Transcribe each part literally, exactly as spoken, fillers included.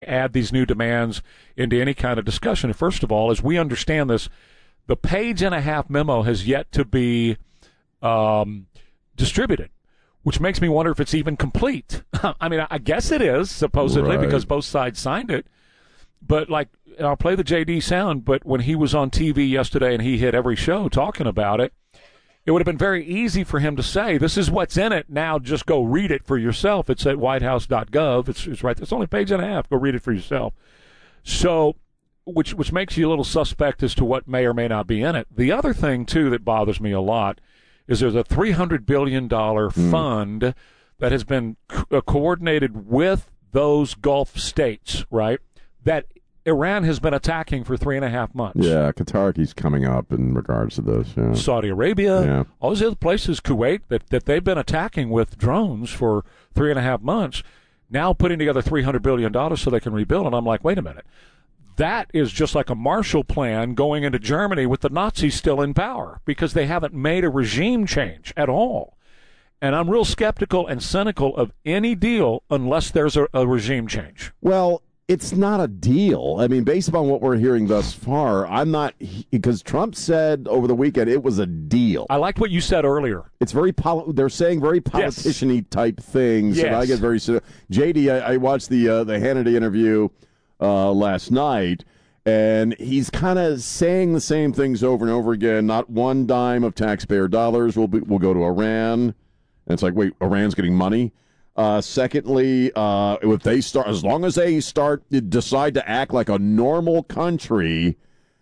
add these new demands into any kind of discussion. First of all, as we understand this, the page and a half memo has yet to be um, distributed, which makes me wonder if it's even complete. I mean, I guess it is, supposedly, right, because both sides signed it. But, like, and I'll play the J D sound, but when he was on T V yesterday and he hit every show talking about it, it would have been very easy for him to say, this is what's in it, now just go read it for yourself. It's at white house dot gov. It's, it's right there. It's only a page and a half. Go read it for yourself. So, which which makes you a little suspect as to what may or may not be in it. The other thing, too, that bothers me a lot is there's a three hundred billion dollars mm. fund that has been co- coordinated with those Gulf states, right, that Iran has been attacking for three and a half months. Yeah, Qatar keeps coming up in regards to this. Yeah. Saudi Arabia, yeah. all these other places, Kuwait, that, that they've been attacking with drones for three and a half months, now putting together three hundred billion dollars so they can rebuild. And I'm like, wait a minute. That is just like a Marshall Plan going into Germany with the Nazis still in power because they haven't made a regime change at all. And I'm real skeptical and cynical of any deal unless there's a, a regime change. Well, it's not a deal. I mean, based upon what we're hearing thus far, I'm not, because Trump said over the weekend it was a deal. I liked what you said earlier. It's very, poli- they're saying very politician-y yes. type things. Yes. And I get very, J D, I, I watched the, uh, the Hannity interview uh, last night, and he's kind of saying the same things over and over again. Not one dime of taxpayer dollars will be, will go to Iran. And it's like, wait, Iran's getting money? Uh, secondly, uh, if they start, as long as they start, decide to act like a normal country,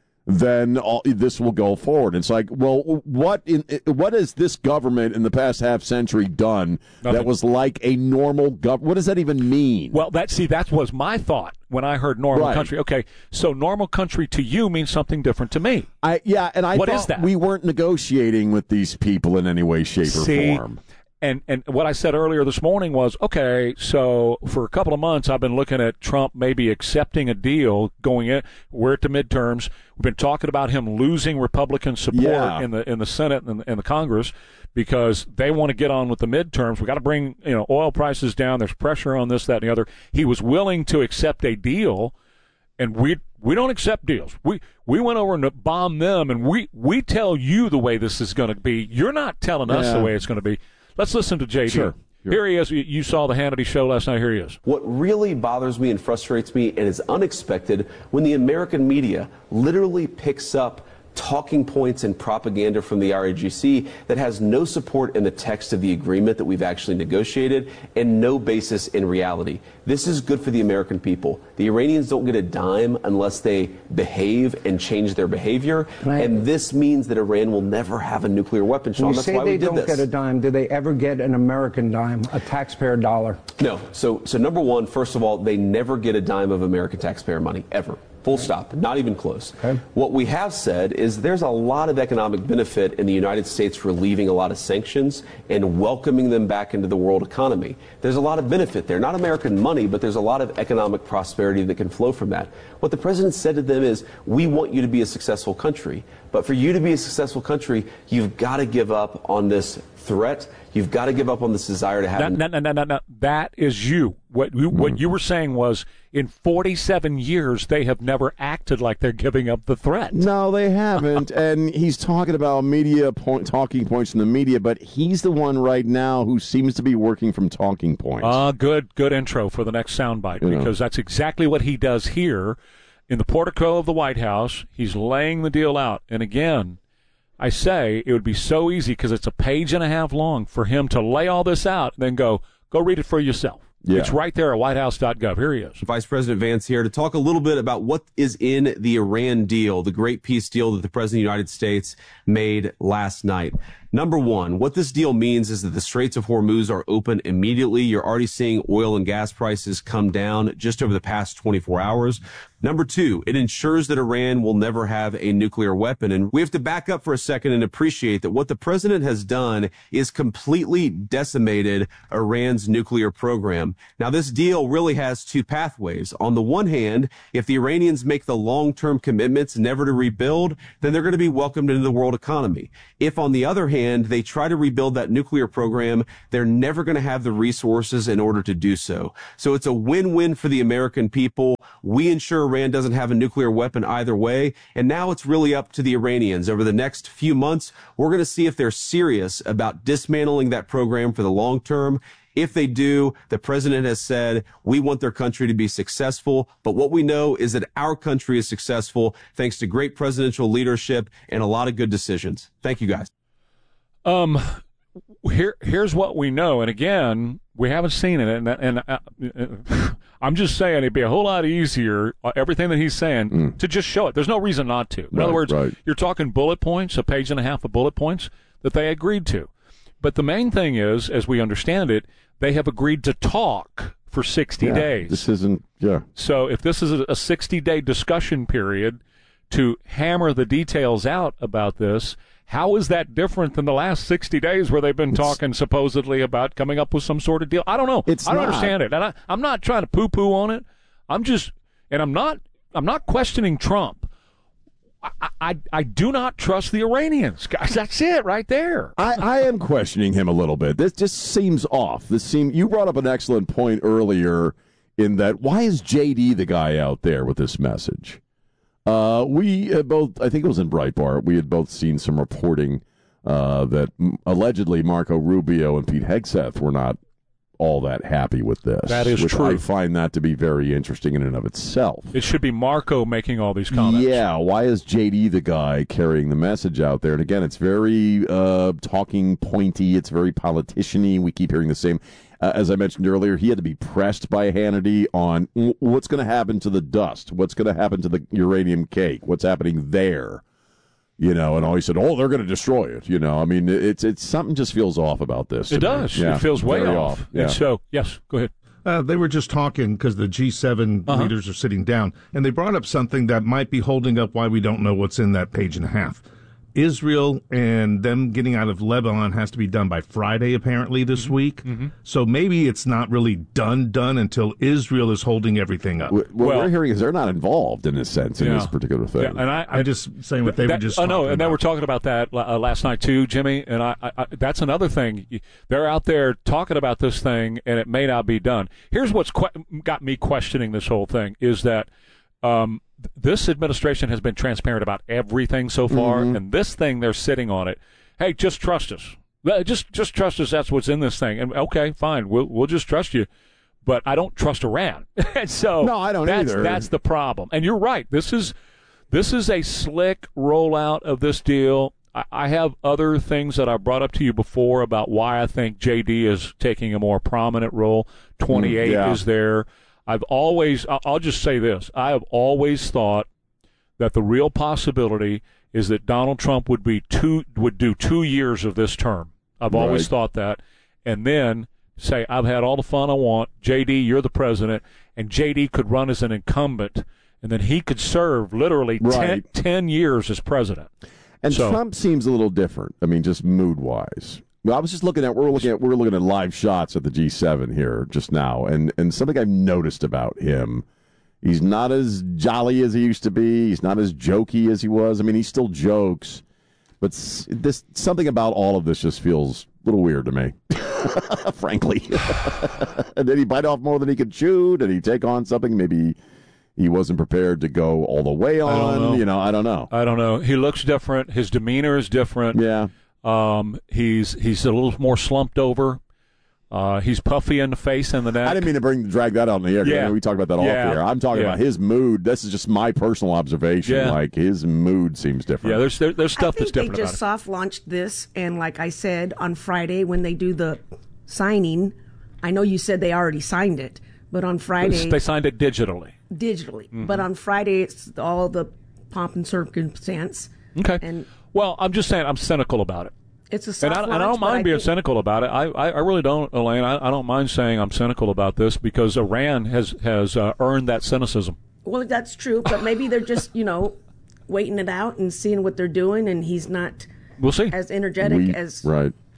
then all, this will go forward. It's like, well, what in what has this government in the past half century done Nothing. that was like a normal government? What does that even mean? Well, that see, that was my thought when I heard normal right. country. Okay, so normal country to you means something different to me. I yeah, and I what thought is that? we weren't negotiating with these people in any way, shape, or see, form. And and what I said earlier this morning was, okay, so for a couple of months I've been looking at Trump maybe accepting a deal going in. We're at the midterms. We've been talking about him losing Republican support yeah. in the in the Senate and in the Congress because they want to get on with the midterms. We got to bring you know oil prices down. There's pressure on this, that, and the other. He was willing to accept a deal, and we we don't accept deals. We we went over and bombed them, and we we tell you the way this is going to be. You're not telling us yeah. the way it's going to be. Let's listen to J D. Sure. Here he is. You saw the Hannity show last night. Here he is. What really bothers me and frustrates me and is unexpected when the American media literally picks up talking points and propaganda from the R A G C that has no support in the text of the agreement that we've actually negotiated and no basis in reality. This is good for the American people. The Iranians don't get a dime unless they behave and change their behavior, I, and this means that Iran will never have a nuclear weapon. Sean, that's why we did this. You say they don't get a dime. Do they ever get an American dime, a taxpayer dollar? No. So, so number one, first of all, they never get a dime of American taxpayer money, ever. Full stop. Not even close. Okay. What we have said is there's a lot of economic benefit in the United States relieving a lot of sanctions and welcoming them back into the world economy. There's a lot of benefit there. Not American money, but there's a lot of economic prosperity that can flow from that. What the president said to them is, we want you to be a successful country. But for you to be a successful country, you've got to give up on this threat. You've got to give up on this desire to have... No, no, no, no, no. That is you. What you, mm. what you were saying was, in forty-seven years, they have never acted like they're giving up the threat. No, they haven't. And he's talking about media point, talking points in the media, but he's the one right now who seems to be working from talking points. Uh, good, good intro for the next soundbite, you because know. That's exactly what he does here in the portico of the White House. He's laying the deal out. And again, I say it would be so easy because it's a page and a half long for him to lay all this out and then go, go read it for yourself. Yeah. It's right there at white house dot gov. Here he is. Vice President Vance here to talk a little bit about what is in the Iran deal, the great peace deal that the President of the United States made last night. Number one, what this deal means is that the Straits of Hormuz are open immediately. You're already seeing oil and gas prices come down just over the past twenty-four hours. Number two, it ensures that Iran will never have a nuclear weapon. And we have to back up for a second and appreciate that what the president has done is completely decimated Iran's nuclear program. Now, this deal really has two pathways. On the one hand, if the Iranians make the long-term commitments never to rebuild, then they're going to be welcomed into the world economy. If, on the other hand, hand, they try to rebuild that nuclear program. They're never going to have the resources in order to do so. So it's a win-win for the American people. We ensure Iran doesn't have a nuclear weapon either way. And now it's really up to the Iranians. Over the next few months, we're going to see if they're serious about dismantling that program for the long term. If they do, the president has said, we want their country to be successful. But what we know is that our country is successful thanks to great presidential leadership and a lot of good decisions. Thank you, guys. Um, here, here's what we know. And again, we haven't seen it. And, and uh, I'm just saying it'd be a whole lot easier, uh, everything that he's saying, mm. to just show it. There's no reason not to. In right, other words, right. you're talking bullet points, a page and a half of bullet points that they agreed to. But the main thing is, as we understand it, they have agreed to talk for sixty yeah, days. This isn't, yeah. So if this is a sixty-day discussion period to hammer the details out about this, how is that different than the last sixty days where they've been it's, talking supposedly about coming up with some sort of deal? I don't know. It's I don't not. understand it. And I, I'm not trying to poo-poo on it. I'm just, and I'm not, I'm not questioning Trump. I, I, I do not trust the Iranians, guys. That's it right there. I, I am questioning him a little bit. This just seems off. This seem you brought up an excellent point earlier in that why is J D the guy out there with this message? Uh, we uh, both, I think it was in Breitbart, we had both seen some reporting uh, that m- allegedly Marco Rubio and Pete Hegseth were not all that happy with this. That is which true. I find that to be very interesting in and of itself. It should be Marco making all these comments. Yeah, why is J D the guy carrying the message out there? And again, it's very uh, talking pointy. It's very politician-y. We keep hearing the same. Uh, as I mentioned earlier, he had to be pressed by Hannity on w- what's going to happen to the dust, what's going to happen to the uranium cake, what's happening there. You know, and all he said, oh, they're going to destroy it. You know, I mean, it's it's something just feels off about this. It does. Yeah, it feels way off. off. Yeah. And so, yes, go ahead. Uh, they were just talking because the G seven uh-huh. leaders are sitting down, and they brought up something that might be holding up why we don't know what's in that page and a half. Israel and them getting out of Lebanon has to be done by Friday, apparently, this mm-hmm. week. Mm-hmm. So maybe it's not really done, done until Israel is holding everything up. What well, we're hearing is they're not involved in this sense, in yeah. this particular thing. Yeah, and I, I'm just saying what they that, were just oh, talking no, and about. they were talking about that uh, last night, too, Jimmy. And I, I, that's another thing. They're out there talking about this thing, and it may not be done. Here's what's que- got me questioning this whole thing is that um, this administration has been transparent about everything so far, mm-hmm. and this thing, they're sitting on it. Hey, just trust us. Just just trust us. That's what's in this thing. And okay, fine, we'll we'll just trust you. But I don't trust Iran. so no, I don't that's, either. That's the problem. And you're right. This is this is a slick rollout of this deal. I, I have other things that I brought up to you before about why I think J D is taking a more prominent role. twenty-eight mm, yeah. is there. I've always, I'll just say this, I have always thought that the real possibility is that Donald Trump would be two, would do two years of this term. I've right. always thought that. And then say, I've had all the fun I want. J D, you're the president. And J D could run as an incumbent, and then he could serve literally right. ten, ten years as president. And so, Trump seems a little different. I mean, just mood-wise. Well, I was just looking at we're looking at we're looking at live shots at the G seven here just now, and and something I've noticed about him, he's not as jolly as he used to be. He's not as jokey as he was. I mean, he still jokes, but this something about all of this just feels a little weird to me, frankly. And did he bite off more than he could chew? Did he take on something maybe he wasn't prepared to go all the way on? I don't know. You know, I don't know. I don't know. He looks different. His demeanor is different. Yeah. Um, he's he's a little more slumped over. Uh, he's puffy in the face and the neck. I didn't mean to bring drag that out in the air. Yeah. I mean, we talked about that yeah. off the air. I'm talking yeah. about his mood. This is just my personal observation. Yeah. Like his mood seems different. Yeah, there's there, there's stuff I think that's different they just about soft launched this, and like I said on Friday when they do the signing, I know you said they already signed it, but on Friday it. They signed it digitally. Digitally, mm-hmm. but on Friday it's all the pomp and circumstance. Okay. And well, I'm just saying I'm cynical about it. It's a soft and I, launch, and I don't mind I being think... cynical about it. I, I, I really don't, Elaine. I, I don't mind saying I'm cynical about this because Iran has has uh, earned that cynicism. Well, that's true, but maybe they're just you know waiting it out and seeing what they're doing, and he's not. We'll see. As energetic we, as right.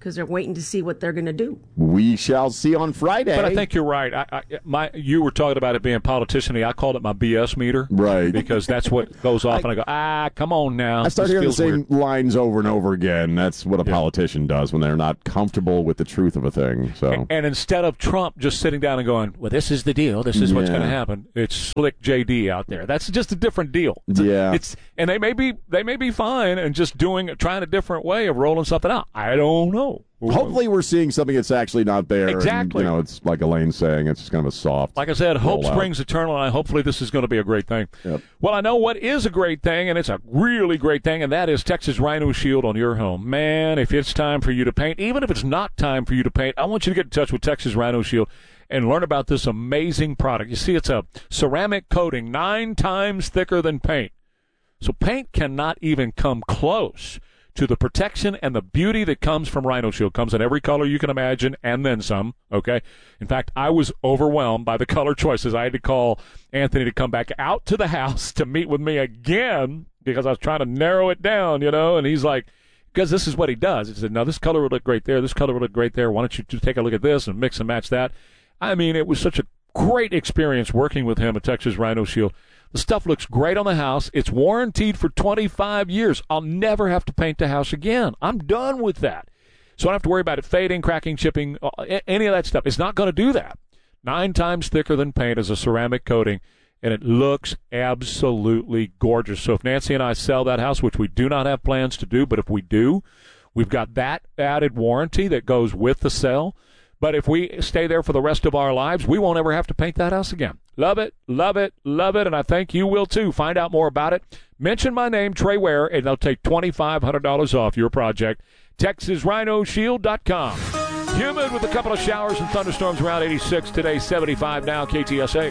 because they're waiting to see what they're going to do. We shall see on Friday. But I think you're right. I, I, my, you were talking about it being politician-y. I called it my B S meter. Right. Because that's what goes off, I, and I go, ah, come on now. I start This hearing the feels same weird. lines over and over again. That's what a Yeah. politician does when they're not comfortable with the truth of a thing. So, And, and instead of Trump just sitting down and going, well, this is the deal, this is what's Yeah. going to happen, it's slick J D out there. That's just a different deal. Yeah. It's and they may be they may be fine and just doing trying a different way of rolling something out. I don't know. hopefully we're seeing something that's actually not there. Exactly. And, you know, it's like Elaine's saying, it's just kind of a soft. Like I said, hope rollout. springs eternal, and hopefully this is going to be a great thing. Yep. Well, I know what is a great thing, and it's a really great thing, and that is Texas Rhino Shield on your home. Man, if it's time for you to paint, even if it's not time for you to paint, I want you to get in touch with Texas Rhino Shield and learn about this amazing product. You see, it's a ceramic coating nine times thicker than paint. So paint cannot even come close to the protection and the beauty that comes from Rhino Shield. Comes in every color you can imagine and then some, okay? In fact, I was overwhelmed by the color choices. I had to call Anthony to come back out to the house to meet with me again because I was trying to narrow it down, you know, and he's like, because this is what he does. He said, now this color would look great there, this color would look great there. Why don't you just take a look at this and mix and match that? I mean, it was such a great experience working with him at Texas Rhino Shield. The stuff looks great on the house. It's warranted for twenty-five years. I'll never have to paint the house again. I'm done with that. So I don't have to worry about it fading, cracking, chipping, any of that stuff. It's not going to do that. Nine times thicker than paint is a ceramic coating, and it looks absolutely gorgeous. So if Nancy and I sell that house, which we do not have plans to do, but if we do, we've got that added warranty that goes with the sale. But if we stay there for the rest of our lives, we won't ever have to paint that house again. Love it, love it, love it, and I think you will too. Find out more about it. Mention my name, Trey Ware, and they'll take twenty-five hundred dollars off your project. Texas Rhino Shield dot com. Humid with a couple of showers and thunderstorms around eighty-six today, seventy-five now, K T S A.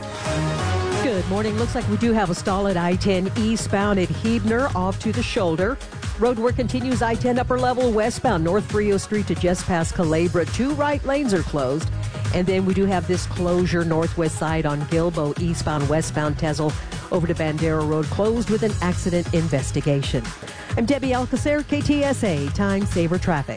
Good morning. Looks like we do have a stall at I ten eastbound at Huebner off to the shoulder. Road work continues I ten upper level westbound North Frio Street to just past Calabria. Two right lanes are closed. And then we do have this closure northwest side on Gilbo eastbound westbound Tezel over to Bandera Road closed with an accident investigation. I'm Debbie Alcacer, K T S A Time Saver Traffic.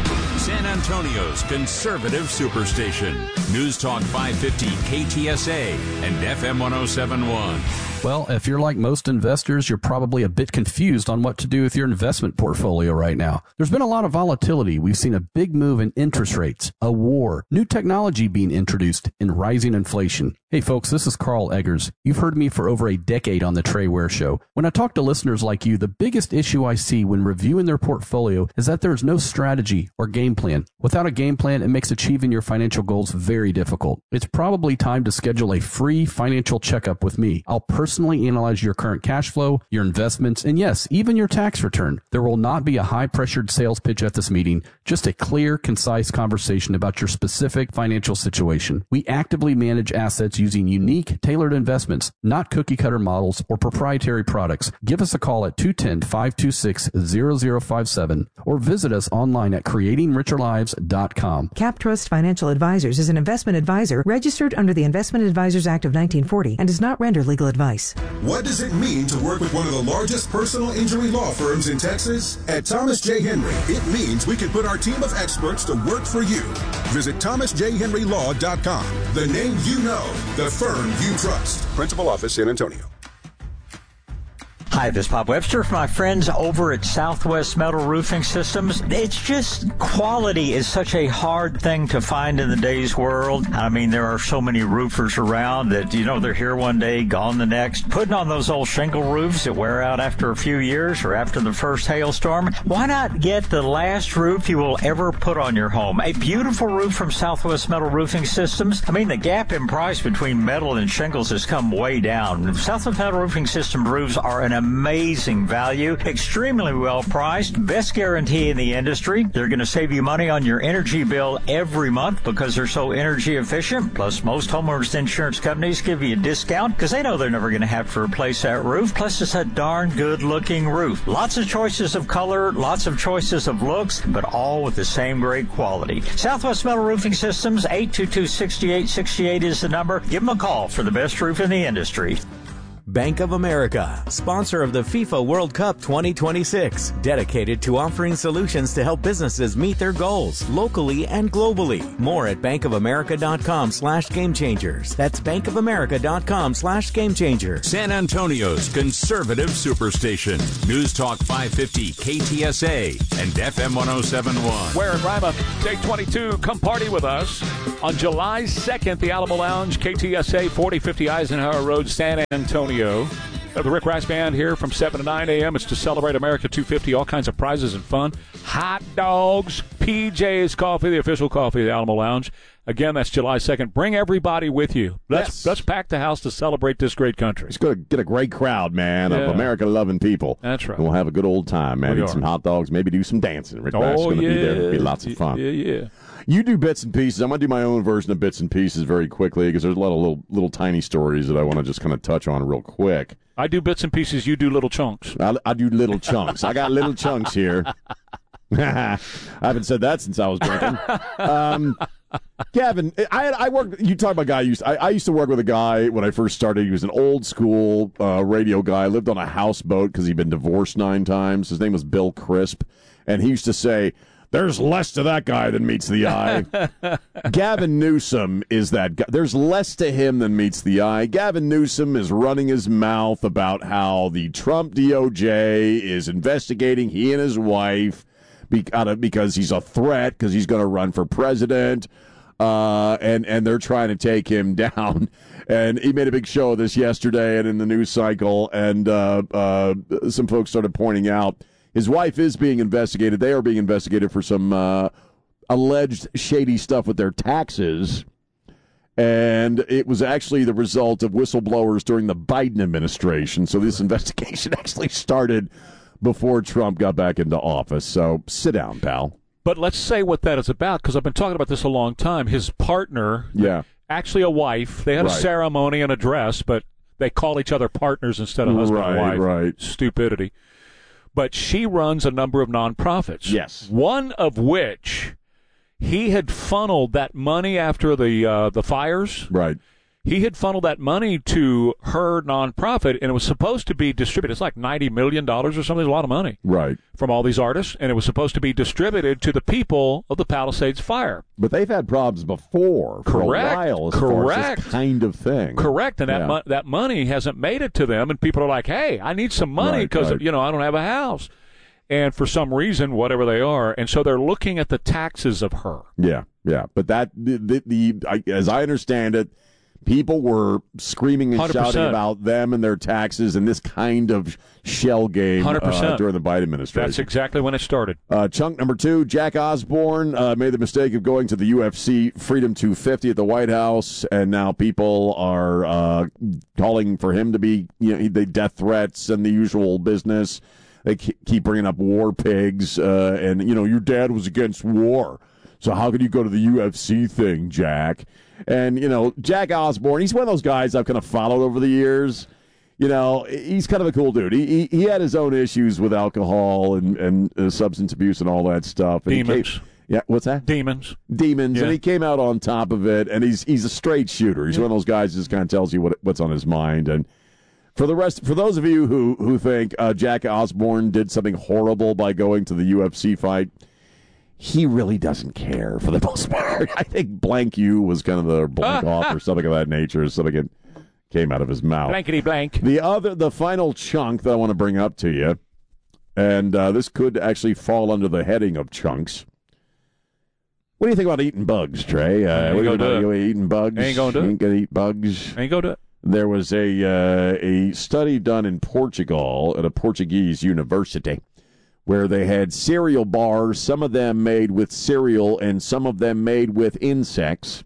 San Antonio's conservative superstation. News Talk five fifty K T S A and F M one oh seven point one. Well, if you're like most investors, you're probably a bit confused on what to do with your investment portfolio right now. There's been a lot of volatility. We've seen a big move in interest rates, a war, new technology being introduced, and rising inflation. Hey folks, this is Carl Eggers. You've heard me for over a decade on the Trey Ware Show. When I talk to listeners like you, the biggest issue I see when reviewing their portfolio is that there is no strategy or game plan. Without a game plan, it makes achieving your financial goals very difficult. It's probably time to schedule a free financial checkup with me. I'll personally analyze your current cash flow, your investments, and yes, even your tax return. There will not be a high-pressured sales pitch at this meeting, just a clear, concise conversation about your specific financial situation. We actively manage assets using unique, tailored investments, not cookie-cutter models or proprietary products. Give us a call at two one zero, five two six, zero zero five seven or visit us online at creating richer lives dot com. CapTrust Financial Advisors is an investment advisor registered under the Investment Advisors Act of nineteen forty and does not render legal advice. What does it mean to work with one of the largest personal injury law firms in Texas? At Thomas J. Henry, it means we can put our team of experts to work for you. Visit thomas j henry law dot com. The name you know, the firm you trust. Principal office, San Antonio. Hi, this is Bob Webster from my friends over at Southwest Metal Roofing Systems. It's just quality is such a hard thing to find in the day's world. I mean, there are so many roofers around that, you know, they're here one day, gone the next. Putting on those old shingle roofs that wear out after a few years or after the first hailstorm. Why not get the last roof you will ever put on your home? A beautiful roof from Southwest Metal Roofing Systems. I mean, the gap in price between metal and shingles has come way down. Southwest Metal Roofing System roofs are an amazing value, extremely well priced, best guarantee in the industry. They're going to save you money on your energy bill every month because they're so energy efficient. Plus, most homeowners insurance companies give you a discount because they know they're never going to have to replace that roof. Plus, it's a darn good looking roof. Lots of choices of color, lots of choices of looks, but all with the same great quality. Southwest Metal Roofing Systems, eight two two, six eight six eight is the number. Give them a call for the best roof in the industry. Bank of America, sponsor of the FIFA World Cup twenty twenty-six, dedicated to offering solutions to help businesses meet their goals locally and globally. More at bankofamerica.com slash game changers. That's bankofamerica.com slash game changers. San Antonio's conservative superstation. News Talk five fifty K T S A and F M one oh seven point one. Where in Rima, day twenty-two, come party with us. On July second, the Alamo Lounge, K T S A, forty fifty Eisenhower Road, San Antonio. Uh, the Rick Rice Band here from seven to nine a.m. It's to celebrate America two fifty, all kinds of prizes and fun. Hot dogs, P J's Coffee, the official coffee of the Alamo Lounge. Again, that's July second. Bring everybody with you. Let's yes. let's pack the house to celebrate this great country. It's going to get a great crowd, man, yeah. of America-loving people. That's right. And we'll have a good old time, man. We Eat are. some hot dogs, maybe do some dancing. Rick Rice is Oh, going to yeah. be there. It'll be lots of fun. Yeah, yeah. You do bits and pieces. I'm going to do my own version of bits and pieces very quickly because there's a lot of little, little tiny stories that I want to just kind of touch on real quick. I do bits and pieces. You do little chunks. I, I do little chunks. I got little chunks here. I haven't said that since I was drinking. Um, Gavin, I I worked. You talk about a guy. I used I, I used to work with a guy when I first started. He was an old school uh, radio guy. Lived on a houseboat because he'd been divorced nine times. His name was Bill Crisp, and he used to say, "There's less to that guy than meets the eye." Gavin Newsom is that guy. There's less to him than meets the eye. Gavin Newsom is running his mouth about how the Trump D O J is investigating he and his wife because he's a threat, because he's going to run for president, uh, and, and they're trying to take him down. And he made a big show of this yesterday and in the news cycle, and uh, uh, some folks started pointing out his wife is being investigated. They are being investigated for some uh, alleged shady stuff with their taxes. And it was actually the result of whistleblowers during the Biden administration. So this investigation actually started before Trump got back into office. So sit down, pal. But let's say what that is about, because I've been talking about this a long time. His partner, yeah, actually a wife. They had right. a ceremony and a dress, but they call each other partners instead of husband right, and wife. Right, Stupidity. But she runs a number of nonprofits. Yes. One of which he had funneled that money after the uh, the fires. Right. He had funneled that money to her nonprofit, and it was supposed to be distributed. It's like ninety million dollars or something, a lot of money. Right. From all these artists, and it was supposed to be distributed to the people of the Palisades fire. But they've had problems before for Correct. a while as Correct. far as this kind of thing. Correct, and that yeah. mo- that money hasn't made it to them, and people are like, hey, I need some money because, right, right. you know, I don't have a house. And for some reason, whatever they are, and so they're looking at the taxes of her. Yeah, yeah. But that, the, the, the I, as I understand it, people were screaming and one hundred percent shouting about them and their taxes and this kind of shell game one hundred percent uh, during the Biden administration. That's exactly when it started. Uh, chunk number two, Jack Osborne uh, made the mistake of going to the U F C Freedom two fifty at the White House, and now people are uh, calling for him to be, you know, the death threats and the usual business. They keep bringing up war pigs, uh, and, you know, your dad was against war, so how could you go to the U F C thing, Jack? And, you know, Jack Osborne, he's one of those guys I've kind of followed over the years. You know, he's kind of a cool dude. He he, he had his own issues with alcohol and, and uh, substance abuse and all that stuff. And Demons. Came, yeah, what's that? Demons. Demons, Yeah. and he came out on top of it, and he's he's a straight shooter. He's Yeah. one of those guys who just kind of tells you what what's on his mind. And for the rest, for those of you who, who think uh, Jack Osborne did something horrible by going to the U F C fight, he really doesn't care for the most part. I think blank you was kind of the blank off or something of that nature. Something that came out of his mouth. Blankety blank. The other, the final chunk that I want to bring up to you, and uh, this could actually fall under the heading of chunks. What do you think about eating bugs, Trey? Uh, Ain't what do you gonna think about do it. you eating bugs? Ain't gonna do it. Ain't gonna eat bugs. Ain't go to it. There was a uh, a study done in Portugal at a Portuguese university where they had cereal bars, some of them made with cereal and some of them made with insects.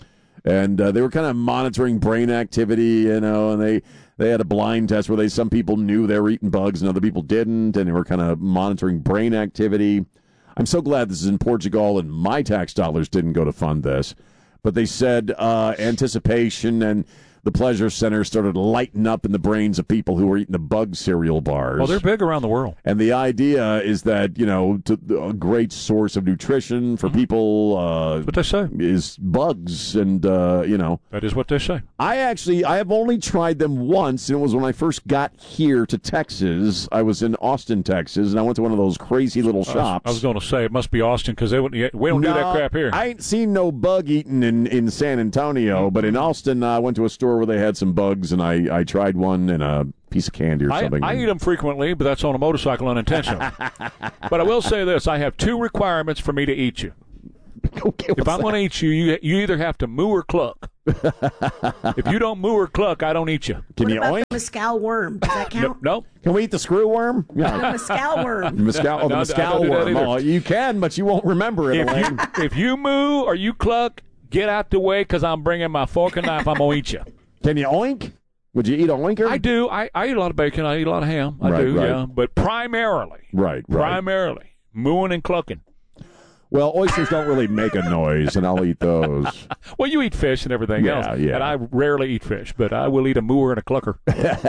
And uh, they were kind of monitoring brain activity, you know, and they, they had a blind test where they some people knew they were eating bugs and other people didn't, and they were kind of monitoring brain activity. I'm so glad this is in Portugal and my tax dollars didn't go to fund this. But they said uh, anticipation and the pleasure center started lighting up in the brains of people who were eating the bug cereal bars. Well, they're big around the world. And the idea is that, you know, to, a great source of nutrition for mm-hmm. people uh, what they say. is bugs. And, uh, you know. That is what they say. I actually, I have only tried them once, and it was when I first got here to Texas. I was in Austin, Texas, and I went to one of those crazy little shops. I was, was going to say, it must be Austin, because we don't no, do that crap here. I ain't seen no bug eating in, in San Antonio, mm-hmm. but in Austin, I uh, went to a store where they had some bugs, and I, I tried one and a piece of candy or something. I, I eat them frequently, but that's on a motorcycle unintentionally. But I will say this. I have two requirements for me to eat you. Okay, if I want to eat you, you, you either have to moo or cluck. If you don't moo or cluck, I don't eat you. Can what you about oink? The mescal worm? Does that count? No. no. Can we eat the screw worm? Yeah. The mescal worm. Mescal, oh, the no, mescal worm. Oh, you can, but you won't remember it, if Elaine. You, if you moo or you cluck, get out the way, because I'm bringing my fork and knife. I'm going to eat you. Can you oink? Would you eat a oinker? I do. I, I eat a lot of bacon. I eat a lot of ham. I right, do, right. yeah. But primarily, right, right. primarily, mooing and clucking. Well, oysters don't really make a noise, and I'll eat those. Well, you eat fish and everything yeah, else, yeah. and I rarely eat fish, but I will eat a mooer and a clucker.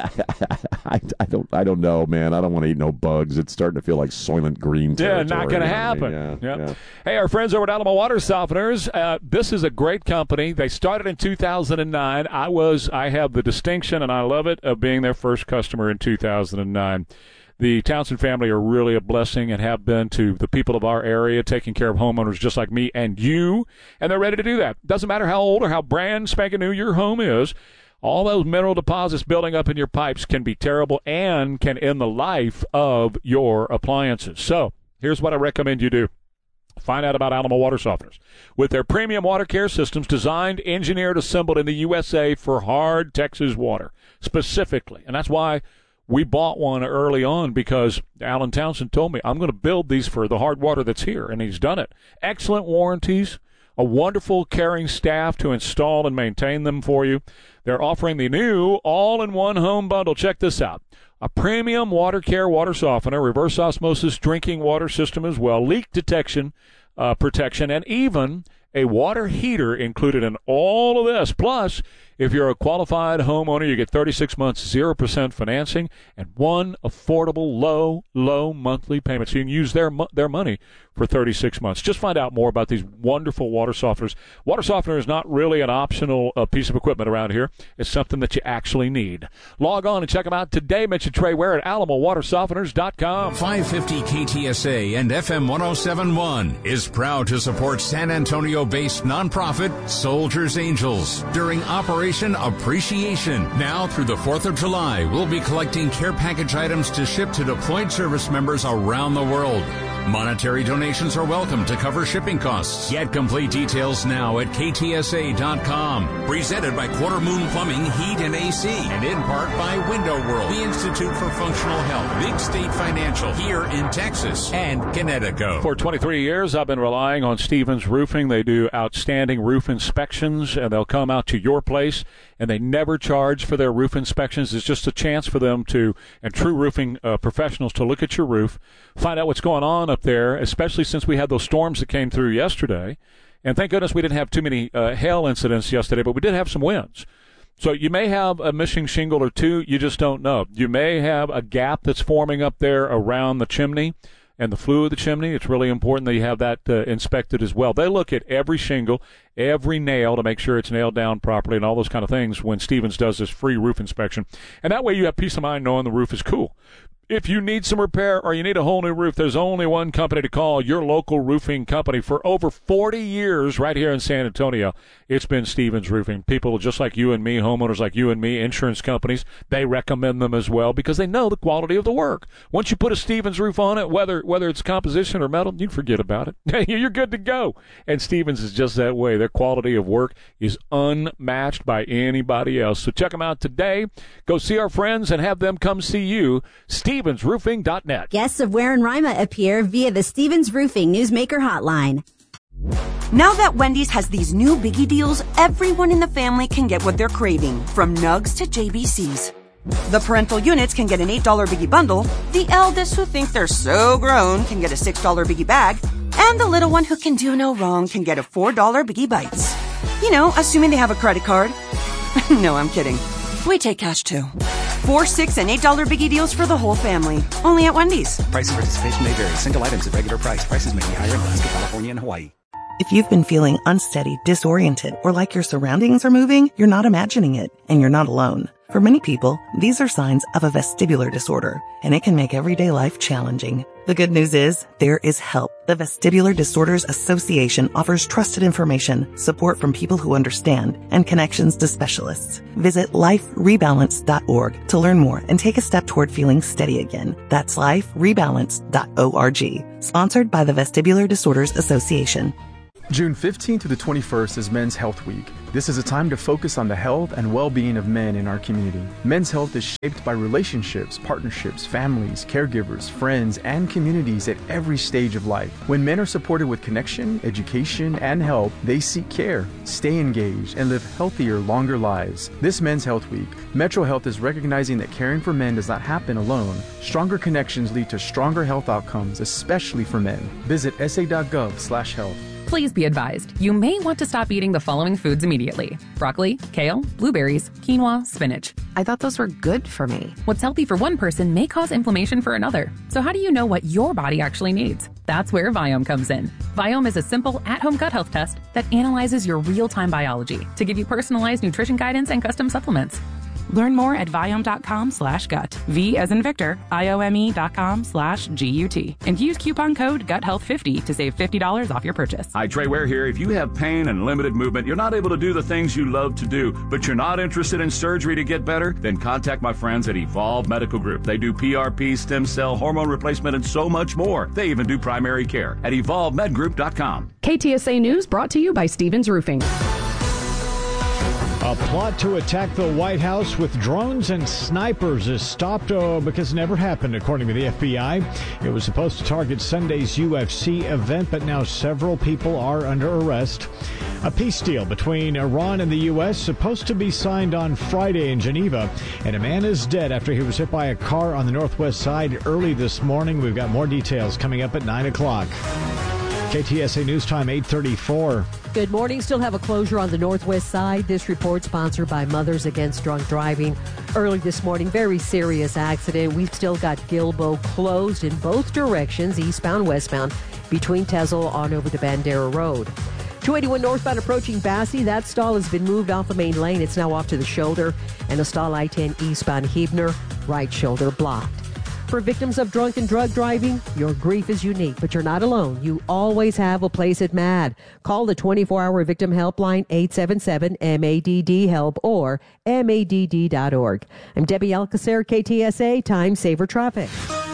I, I don't I don't know, man. I don't want to eat no bugs. It's starting to feel like Soylent Green territory. Yeah, not going to happen. I mean, yeah, yeah. Yeah. Hey, our friends over at Alamo Water Softeners, uh, this is a great company. They started in two thousand nine. I was, I have the distinction, and I love it, of being their first customer in two thousand nine. The Townsend family are really a blessing and have been to the people of our area, taking care of homeowners just like me and you, and they're ready to do that. Doesn't matter how old or how brand spanking new your home is, all those mineral deposits building up in your pipes can be terrible and can end the life of your appliances. So here's what I recommend you do. Find out about Alamo Water Softeners. With their premium water care systems designed, engineered, assembled in the U S A for hard Texas water specifically. And that's why we bought one early on, because Alan Townsend told me, I'm going to build these for the hard water that's here, and he's done it. Excellent warranties, a wonderful caring staff to install and maintain them for you. They're offering the new all-in-one home bundle. Check this out. A premium water care water softener, reverse osmosis drinking water system as well, leak detection, uh, protection, and even a water heater included in all of this. Plus, if you're a qualified homeowner, you get thirty-six months, zero percent financing, and one affordable, low, low monthly payment. So you can use their their money for thirty-six months. Just find out more about these wonderful water softeners. Water softener is not really an optional uh, piece of equipment around here. It's something that you actually need. Log on and check them out today. Mention Trey Ware at alamo water softeners dot com. five fifty K T S A and F M one oh seven point one is proud to support San Antonio-based nonprofit Soldiers Angels during Operation Appreciation. Now through the fourth of July, we'll be collecting care package items to ship to deployed service members around the world. Monetary donations are welcome to cover shipping costs. Get complete details now at K T S A dot com. Presented by Quarter Moon Plumbing, Heat and A C, and in part by Window World, the Institute for Functional Health, Big State Financial, here in Texas, and Connecticut. For twenty-three years, I've been relying on Stevens Roofing. They do outstanding roof inspections, and they'll come out to your place, and they never charge for their roof inspections. It's just a chance for them to, and true roofing uh, professionals, to look at your roof, find out what's going on up there, especially since we had those storms that came through yesterday. And thank goodness we didn't have too many uh, hail incidents yesterday, but we did have some winds. So you may have a missing shingle or two. You just don't know. You may have a gap that's forming up there around the chimney and the flue of the chimney. It's really important that you have that uh, inspected as well. They look at every shingle, every nail to make sure it's nailed down properly and all those kind of things when Stevens does this free roof inspection. And that way you have peace of mind knowing the roof is cool. If you need some repair or you need a whole new roof, there's only one company to call, your local roofing company. For over forty years right here in San Antonio, it's been Stevens Roofing. People just like you and me, homeowners like you and me, insurance companies, they recommend them as well because they know the quality of the work. Once you put a Stevens roof on it, whether whether it's composition or metal, you can forget about it. You're good to go. And Stevens is just that way. Their quality of work is unmatched by anybody else. So check them out today. Go see our friends and have them come see you. Stevens Roofing dot net. Guests of Ware and Rima appear via the Stevens Roofing Newsmaker Hotline. Now that Wendy's has these new biggie deals, everyone in the family can get what they're craving, from nugs to J B Cs. The parental units can get an eight dollar biggie bundle, the eldest who think they're so grown can get a six dollar biggie bag, and the little one who can do no wrong can get a four dollar biggie bites. You know, assuming they have a credit card. No, I'm kidding. We take cash too. Four, six, and eight dollar biggie deals for the whole family. Only at Wendy's. Price and participation may vary. Single items at regular price. Prices may be higher in Alaska, California, and Hawaii. If you've been feeling unsteady, disoriented, or like your surroundings are moving, you're not imagining it, and you're not alone. For many people, these are signs of a vestibular disorder, and it can make everyday life challenging. The good news is, there is help. The Vestibular Disorders Association offers trusted information, support from people who understand, and connections to specialists. Visit life rebalance dot org to learn more and take a step toward feeling steady again. That's life rebalance dot org. Sponsored by the Vestibular Disorders Association. June fifteenth to the twenty-first is Men's Health Week. This is a time to focus on the health and well-being of men in our community. Men's health is shaped by relationships, partnerships, families, caregivers, friends, and communities at every stage of life. When men are supported with connection, education, and help, they seek care, stay engaged, and live healthier, longer lives. This Men's Health Week, Metro Health is recognizing that caring for men does not happen alone. Stronger connections lead to stronger health outcomes, especially for men. Visit s a dot gov slash health. Please be advised, you may want to stop eating the following foods immediately. Broccoli, kale, blueberries, quinoa, spinach. I thought those were good for me. What's healthy for one person may cause inflammation for another. So how do you know what your body actually needs? That's where Viome comes in. Viome is a simple at-home gut health test that analyzes your real-time biology to give you personalized nutrition guidance and custom supplements. Learn more at Viome.com slash gut. V as in Victor, I-O-M-E dot com slash G-U-T. And use coupon code gut health fifty to save fifty dollars off your purchase. Hi, Trey Ware here. If you have pain and limited movement, you're not able to do the things you love to do, but you're not interested in surgery to get better, then contact my friends at Evolve Medical Group. They do P R P, stem cell, hormone replacement, and so much more. They even do primary care at evolve med group dot com. K T S A News brought to you by Stevens Roofing. A plot to attack the White House with drones and snipers is stopped oh, because it never happened, according to the F B I. It was supposed to target Sunday's U F C event, but now several people are under arrest. A peace deal between Iran and the U S supposed to be signed on Friday in Geneva, and a man is dead after he was hit by a car on the northwest side early this morning. We've got more details coming up at nine o'clock. K T S A News Time, eight thirty-four. Good morning. Still have a closure on the northwest side. This report sponsored by Mothers Against Drunk Driving. Early this morning, very serious accident. We've still got Gilbo closed in both directions, eastbound, westbound, between Tezel on over to Bandera Road. two eighty-one northbound approaching Basse. That stall has been moved off the main lane. It's now off to the shoulder. And a stall I ten eastbound Huebner, right shoulder blocked. For victims of drunk and drug driving, your grief is unique, but you're not alone. You always have a place at M A D. Call the twenty-four hour victim helpline, eight seven seven M A D D help or M A D D dot org. I'm Debbie Alcacer, K T S A, Time Saver Traffic.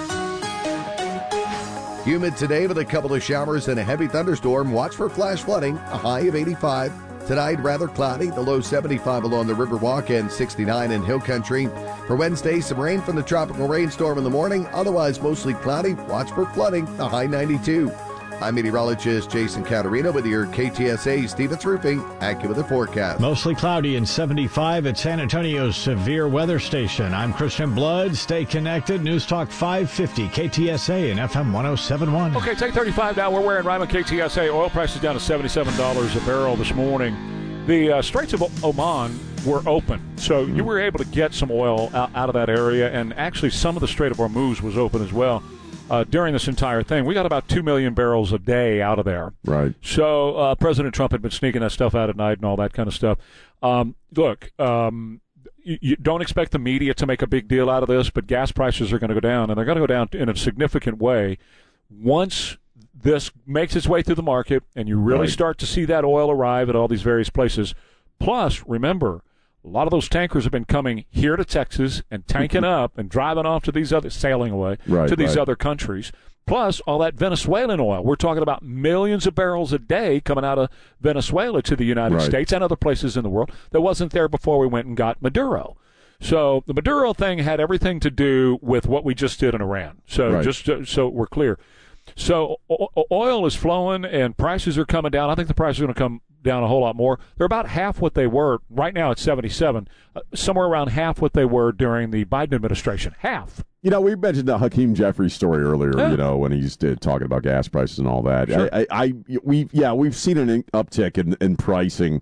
Humid today with a couple of showers and a heavy thunderstorm. Watch for flash flooding, a high of eighty-five. Tonight, rather cloudy, the low seventy-five along the Riverwalk and sixty-nine in Hill Country. For Wednesday, some rain from the tropical rainstorm in the morning, otherwise mostly cloudy. Watch for flooding, a high ninety-two. I'm meteorologist Jason Caterino with your K T S A Stevens Roofing AccuWeather forecast. Mostly cloudy and seventy-five at San Antonio's Severe Weather Station. I'm Christian Blood. Stay connected. News Talk five fifty, K T S A and F M ten seventy-one. Okay, take thirty-five now. We're wearing Ryman K T S A. Oil prices down to seventy-seven dollars a barrel this morning. The uh, Straits of Oman were open, so you were able to get some oil out, out of that area, and actually some of the Strait of Hormuz was open as well. Uh, during this entire thing, we got about two million barrels a day out of there. Right. So uh, President Trump had been sneaking that stuff out at night and all that kind of stuff. Um, look, um, you, you don't expect the media to make a big deal out of this, but gas prices are going to go down, and they're going to go down in a significant way once this makes its way through the market and you really right. start to see that oil arrive at all these various places. Plus, remember, a lot of those tankers have been coming here to Texas and tanking up and driving off to these other, sailing away right, to these right. other countries. Plus, all that Venezuelan oil. We're talking about millions of barrels a day coming out of Venezuela to the United right. States and other places in the world that wasn't there before we went and got Maduro. So the Maduro thing had everything to do with what we just did in Iran. So right. just uh, so we're clear. So o- oil is flowing and prices are coming down. I think the prices are going to come down a whole lot more. They're about half what they were. Right now it's seventy-seven, uh, somewhere around half what they were during the Biden administration. Half. You know, we mentioned the Hakeem Jeffries story earlier, yeah. you know, when he's uh, talking about gas prices and all that. Sure. I, I, I, we, yeah, we've seen an uptick in, in pricing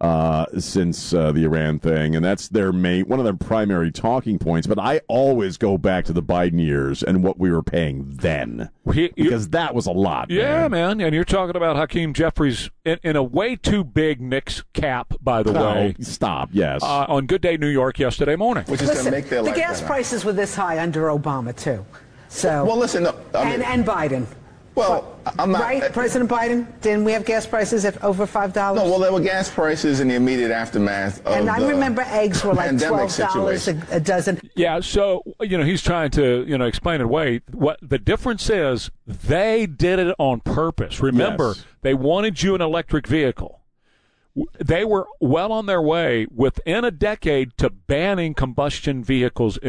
uh, since uh, the Iran thing, and that's their main one of their primary talking points. But I always go back to the Biden years and what we were paying then, he, because that was a lot. Yeah, man. man. And you're talking about Hakeem Jeffries in, in a way too big Knicks cap, by the No, way. Stop. Yes. Uh, on Good Day New York yesterday morning. Which is going to make their the life gas better. prices were this high under Obama too. So well, listen, no, I mean, and and Biden. Well, I'm not right, President Biden. Didn't we have gas prices at over five dollars? No, well, there were gas prices in the immediate aftermath of and I the remember eggs were like pandemic twelve dollars a, situation. a dozen. Yeah, so you know he's trying to you know explain it away. What the difference is, they did it on purpose. Remember, Yes. they wanted you an electric vehicle. They were well on their way within a decade to banning combustion vehicles